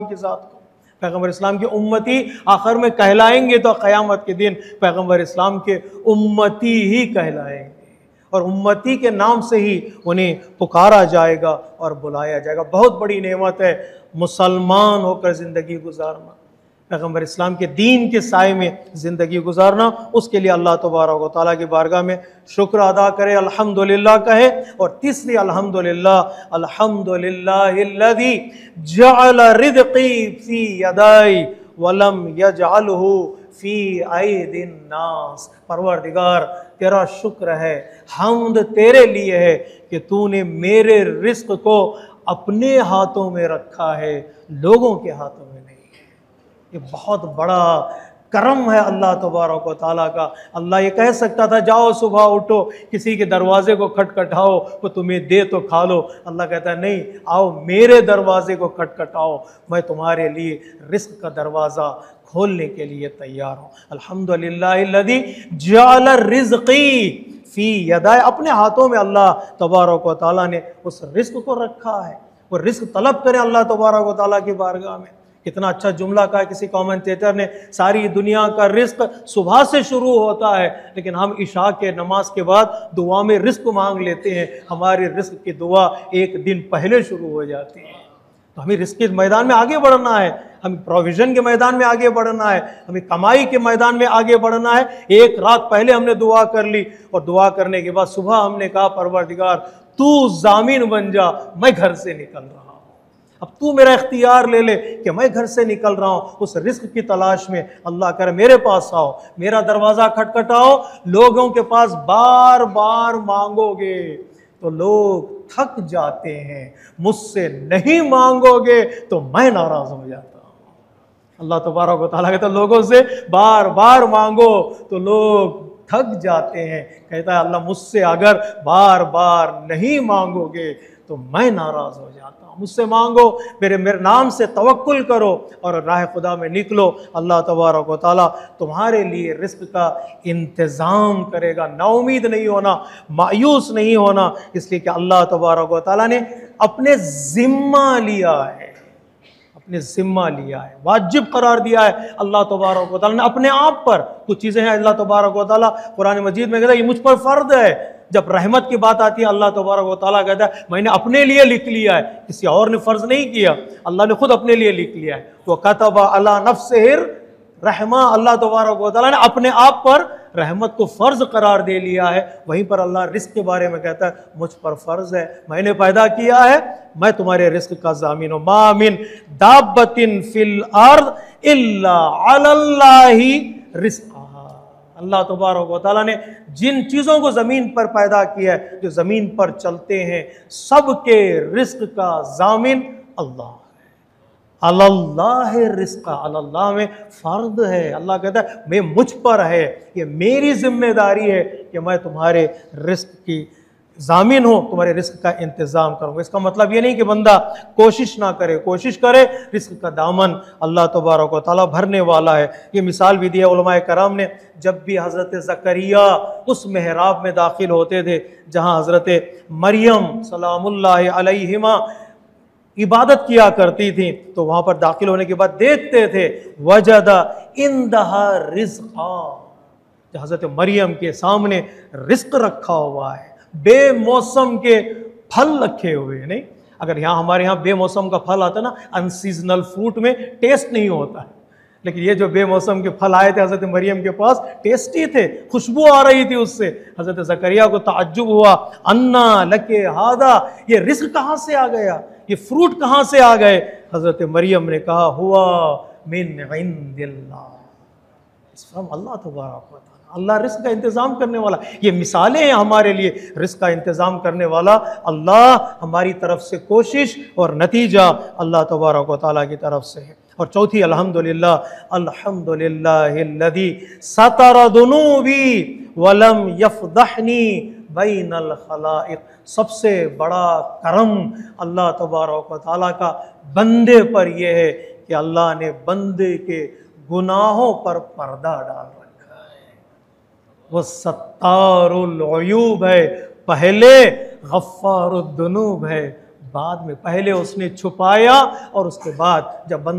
की ज़ात को। पैगम्बर इस्लाम की उम्मती आखिर में कहलाएंगे तो क़यामत के दिन पैगम्बर इस्लाम के उम्मती ही कहलाएंगे और उम्मती के नाम से ही उन्हें पुकारा जाएगा और बुलाया जाएगा। बहुत बड़ी नेमत है मुसलमान होकर ज़िंदगी गुजारना, पैगम्बर इस्लाम के दीन के साए में ज़िंदगी गुजारना। उसके लिए अल्लाह तबारक व तआला की बारगाह में शुक्र अदा करे, अल्हम्दुलिल्लाह कहे। और तीसरी अल्हम्दुलिल्लाह, अल्हम्दुलिल्लाहिल्लज़ी जअल रिज़क़ी फ़ी यदाई वलम यजअलहु फ़ी ऐदिन नास। परवरदिगार तेरा शुक्र है, हम्द तेरे लिए है कि तूने मेरे रिज़्क़ को अपने हाथों में रखा है, लोगों के हाथों में नहीं। ये बहुत बड़ा करम है अल्लाह तबारक व तआला का। अल्लाह ये कह सकता था जाओ सुबह उठो किसी के दरवाजे को खटखटाओ वो तुम्हें दे तो खा लो। अल्लाह कहता है नहीं, आओ मेरे दरवाजे को खटखटाओ, मैं तुम्हारे लिए रिज़्क़ का दरवाज़ा खोलने के लिए तैयार हूँ। अल्हम्दुलिल्लाहिल्लज़ी जअल रिज़क़ी फ़ी यदाय, अपने हाथों में अल्लाह तबारक व तआला ने उस रिज़्क़ को रखा है। वो रिज़्क़ तलब करें अल्लाह तबारक व तआला की बारगाह में। कितना अच्छा जुमला कहा किसी कमेंटेटर ने, सारी दुनिया का रिज़्क़ सुबह से शुरू होता है लेकिन हम इशा के नमाज के बाद दुआ में रिज़्क़ मांग लेते हैं, हमारी रिज़्क़ की दुआ एक दिन पहले शुरू हो जाती है। तो हमें रिज़्क़ के मैदान में आगे बढ़ना है, हमें प्रोविज़न के मैदान में आगे बढ़ना है, हमें कमाई के मैदान में आगे बढ़ना है। एक रात पहले हमने दुआ कर ली और दुआ करने के बाद सुबह हमने कहा परवरदिगार तू ज़ामीन बन जा, मैं घर से निकल रहा हूँ, अब तू मेरा इख्तियार ले ले कि मैं घर से निकल रहा हूँ उस रिज़्क़ की तलाश में। अल्लाह करे मेरे पास आओ, मेरा दरवाज़ा खटखटाओ। लोगों के पास बार बार मांगोगे तो लोग थक जाते हैं, मुझसे नहीं मांगोगे तो मैं नाराज़ हो जाता हूँ। अल्लाह तबारक व तआला कहता है लोगों से बार बार मांगो तो लोग थक जाते हैं। कहता है अल्लाह मुझसे अगर बार बार नहीं मांगोगे तो मैं नाराज़ हो जाता हूँ। मुझसे मांगो, मेरे नाम से तवक्कुल करो और राह खुदा में निकलो। अल्लाह तबारक व तआला तुम्हारे लिए रिज़्क़ का इंतज़ाम करेगा। नाउमीद नहीं होना, मायूस नहीं होना, इसलिए कि अल्लाह तबारक व तआला ने अपने ज़िम्मा लिया है, अपने ज़िम्मा लिया है, वाजिब करार दिया है अल्लाह तबारक व तआला ने अपने आप पर। कुछ चीज़ें हैं अल्लाह तबारक व तआला कुरान मजीद में कहता है ये मुझ पर फ़र्ज़ है। जब रहमत की बात आती है अल्लाह तबारक व तआला कहता है मैंने अपने लिए लिख लिया है, किसी और ने फ़र्ज़ नहीं किया, अल्लाह ने खुद अपने लिए लिख लिया है। वो कतबा अला नफ्सिहिर रहमा, अल्लाह तबारक व तआला ने अपने आप पर रहमत को फ़र्ज़ करार दे लिया है। वहीं पर अल्लाह रिज़्क़ के बारे में कहता है मुझ पर फ़र्ज़ है, मैंने पैदा किया है, मैं तुम्हारे रिज़्क़ का ज़ामिन हूँ। मा मिन दाब्बतिन फिल अर्द इल्ला अलल्लाहि रिज़्क़ुहा। अल्लाह तबारक व तआला ने जिन चीज़ों को ज़मीन पर पैदा किया है, जो ज़मीन पर चलते हैं, सबके रिज़्क़ का ज़ामिन अल्लाह है। अल्लाह रिज़्क़ा, अल्लाह में फ़र्द है। अल्लाह कहता है मैं मुझ पर है, ये मेरी जिम्मेदारी है कि मैं तुम्हारे रिज़्क़ की ज़ामिन हो, तुम्हारे रिज़्क़ का इंतज़ाम करूँगा। इसका मतलब ये नहीं कि बंदा कोशिश ना करे, कोशिश करे, रिज़्क़ का दामन अल्लाह तबारक व तआला भरने वाला है। ये मिसाल भी दिया उलमाए कराम ने, जब भी हज़रत ज़करिया उस महराब में दाखिल होते थे जहाँ हज़रत मरियम सलामुल्लाहि अलैहिमा इबादत किया करती थी, तो वहाँ पर दाखिल होने के बाद देखते थे वजदा इंदहा रिज़्क़ा, हज़रत मरियम के सामने रिज़्क़ रखा हुआ है, बेमौसम के फल रखे हुए। नहीं, अगर यहाँ हमारे यहाँ बेमौसम का फल आता ना, अनसीजनल फ्रूट में टेस्ट नहीं होता है, लेकिन ये जो बेमौसम के फल आए थे हज़रत मरियम के पास टेस्टी थे, खुशबू आ रही थी उससे। हज़रत ज़करिया को ताज्जुब हुआ, अन्ना लके हादा, ये रिज़्क़ कहाँ से आ गया, ये फ्रूट कहाँ से आ गए। हज़रत मरियम ने कहा हुआ मिन इंदिल्लाह, फ्रॉम अल्लाह तबारक व तआला। अल्लाह रिज़्क़ का इंतज़ाम करने वाला। ये मिसालें हैं हमारे लिए, रिज़्क़ का इंतज़ाम करने वाला अल्लाह, हमारी तरफ से कोशिश और नतीजा अल्लाह तबारक व तआला की तरफ से है। और चौथी अल्हम्दुलिल्लाह, अल्हम्दुलिल्लाहिल्लज़ी सतरा दुनूबी वलम यफ़दहनी बैनल खलाइक़। सबसे बड़ा करम अल्लाह तबारक व तआला का बंदे पर यह है कि अल्लाह ने बंदे के गुनाहों पर पर्दा डाल रखा है। वो सत्तारुल उयूब है, पहले गफ्फारुद्दुनूब है बाद में। पहले उसने छुपाया और उसके बाद जब